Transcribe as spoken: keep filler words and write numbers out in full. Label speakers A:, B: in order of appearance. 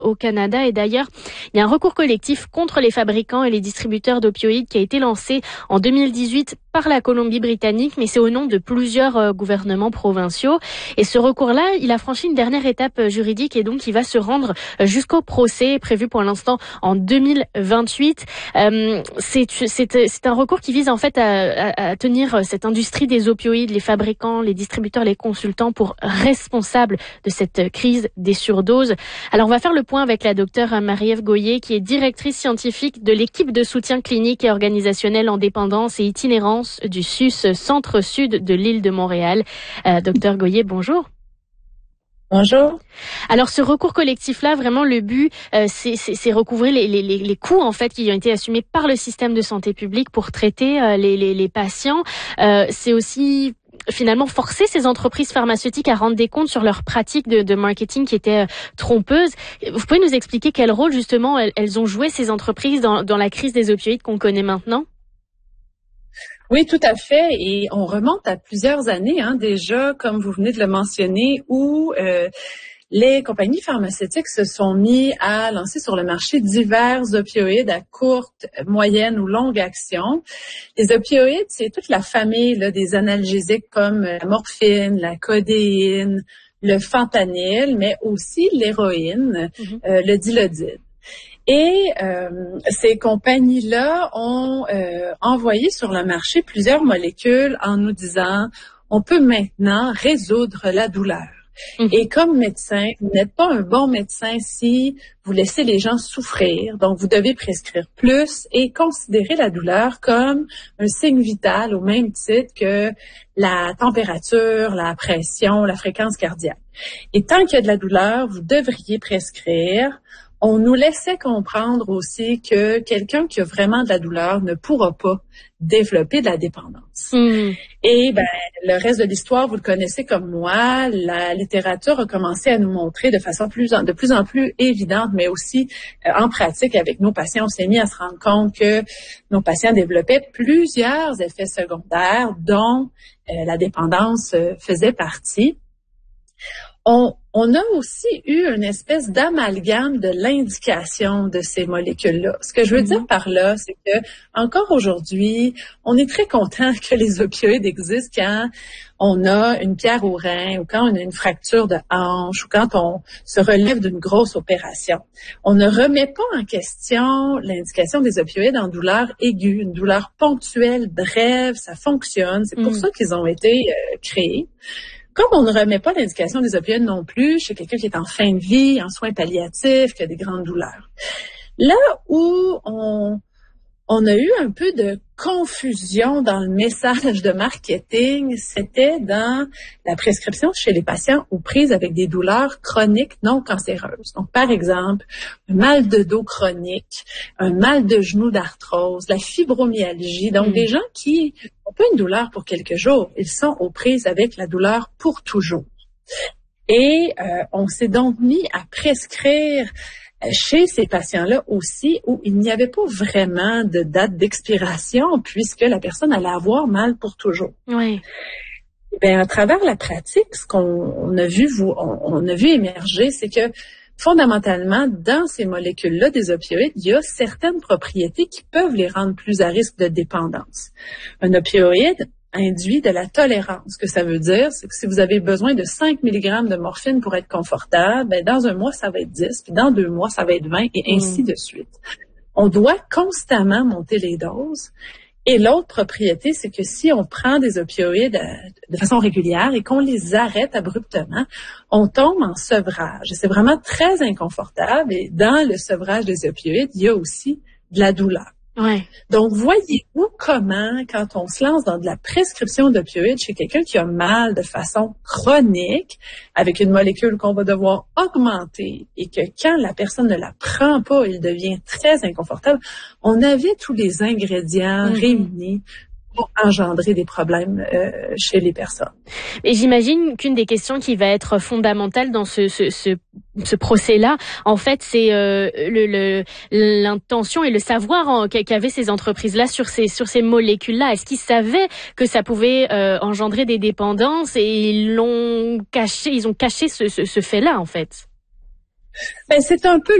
A: au Canada. Et d'ailleurs, il y a un recours collectif contre les fabricants et les distributeurs d'opioïdes qui a été lancé en deux mille dix-huit par la Colombie-Britannique, mais c'est au nom de plusieurs euh, gouvernements provinciaux. Et ce recours-là, il a franchi une dernière étape juridique et donc il va se rendre jusqu'au procès prévu pour l'instant en deux mille vingt-huit. Euh, c'est, c'est, c'est un recours qui vise en fait à, à, à tenir cette industrie des opioïdes, les fabricants, les distributeurs, les consultants pour responsables de cette crise des surdoses. Alors on va faire le point avec la docteure Marie-Ève Goyer, qui est directrice scientifique de l'équipe de soutien clinique et organisationnel en dépendance et itinérance du S U S Centre-Sud de l'île de Montréal. Euh, docteur Goyer, bonjour.
B: Bonjour.
A: Alors ce recours collectif-là, vraiment le but, euh, c'est, c'est, c'est recouvrer les, les, les coûts en fait qui ont été assumés par le système de santé publique pour traiter euh, les, les, les patients. Euh, c'est aussi finalement forcer ces entreprises pharmaceutiques à rendre des comptes sur leurs pratiques de, de marketing qui étaient euh, trompeuses. Vous pouvez nous expliquer quel rôle justement elles, elles ont joué, ces entreprises, dans, dans la crise des opioïdes qu'on connaît maintenant?
B: Oui, tout à fait. Et on remonte à plusieurs années, hein, déjà, comme vous venez de le mentionner, où euh, les compagnies pharmaceutiques se sont mis à lancer sur le marché divers opioïdes à courte, moyenne ou longue action. Les opioïdes, c'est toute la famille là, des analgésiques comme la morphine, la codéine, le fentanyl, mais aussi l'héroïne, mm-hmm. euh, le dilodide. Et euh, ces compagnies-là ont euh, envoyé sur le marché plusieurs molécules en nous disant on peut maintenant résoudre la douleur. Mmh. Et comme médecin, vous n'êtes pas un bon médecin si vous laissez les gens souffrir. Donc, vous devez prescrire plus et considérer la douleur comme un signe vital au même titre que la température, la pression, la fréquence cardiaque. Et tant qu'il y a de la douleur, vous devriez prescrire. On nous laissait comprendre aussi que quelqu'un qui a vraiment de la douleur ne pourra pas développer de la dépendance. Mmh. Et ben le reste de l'histoire, vous le connaissez comme moi, la littérature a commencé à nous montrer de façon plus en, de plus en plus évidente, mais aussi euh, en pratique avec nos patients, on s'est mis à se rendre compte que nos patients développaient plusieurs effets secondaires dont euh, la dépendance euh, faisait partie. On, on a aussi eu une espèce d'amalgame de l'indication de ces molécules-là. Ce que je veux mm-hmm. dire par là, c'est que encore aujourd'hui, on est très content que les opioïdes existent quand on a une pierre au rein ou quand on a une fracture de hanche ou quand on se relève d'une grosse opération. On ne remet pas en question l'indication des opioïdes en douleur aiguë, une douleur ponctuelle, brève, ça fonctionne. C'est pour mm. ça qu'ils ont été euh, créés. Comme on ne remet pas l'indication des opioïdes non plus chez quelqu'un qui est en fin de vie, en soins palliatifs, qui a des grandes douleurs. Là où on, on a eu un peu de confusion dans le message de marketing, c'était dans la prescription chez les patients aux prises avec des douleurs chroniques non cancéreuses. Donc, par exemple, un mal de dos chronique, un mal de genou d'arthrose, la fibromyalgie. Donc, mmh. des gens qui n'ont pas une douleur pour quelques jours, ils sont aux prises avec la douleur pour toujours. Et euh, on s'est donc mis à prescrire chez ces patients-là aussi, où il n'y avait pas vraiment de date d'expiration, puisque la personne allait avoir mal pour toujours.
A: Oui.
B: Ben, à travers la pratique, ce qu'on on a vu, vous, on, on a vu émerger, c'est que fondamentalement, dans ces molécules-là des opioïdes, il y a certaines propriétés qui peuvent les rendre plus à risque de dépendance. Un opioïde induit de la tolérance. Ce que ça veut dire, c'est que si vous avez besoin de cinq milligrammes de morphine pour être confortable, ben dans un mois, ça va être dix, puis dans deux mois, ça va être vingt, et ainsi mmh. de suite. On doit constamment monter les doses. Et l'autre propriété, c'est que si on prend des opioïdes de façon régulière et qu'on les arrête abruptement, on tombe en sevrage. Et c'est vraiment très inconfortable. Et dans le sevrage des opioïdes, il y a aussi de la douleur.
A: Ouais.
B: Donc, voyez-vous comment, quand on se lance dans de la prescription d'opioïdes chez quelqu'un qui a mal de façon chronique, avec une molécule qu'on va devoir augmenter, et que quand la personne ne la prend pas, il devient très inconfortable, on avait tous les ingrédients mm-hmm. réunis pour engendrer des problèmes euh, chez les personnes.
A: Et j'imagine qu'une des questions qui va être fondamentale dans ce, ce, ce, ce procès-là, en fait, c'est euh, le, le, l'intention et le savoir en, qu'avaient ces entreprises-là sur ces, sur ces molécules-là. Est-ce qu'ils savaient que ça pouvait euh, engendrer des dépendances et ils l'ont caché, ils ont caché ce, ce, ce fait-là, en fait?
B: Ben, c'est un peu